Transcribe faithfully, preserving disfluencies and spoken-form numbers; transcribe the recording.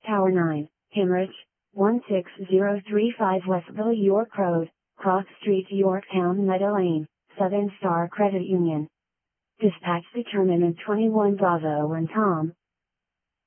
Tower nine, Hemorrhage, one six zero three five Westville York Road, Cross Street Yorktown Meadow Lane, Southern Star Credit Union. Dispatch determinant twenty-one Bravo and Tom,